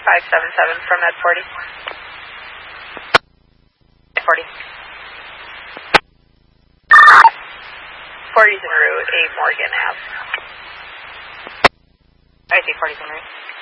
577 from Med 40. 40. 40's en route, 8 Morgan Ave. I see 40's en route.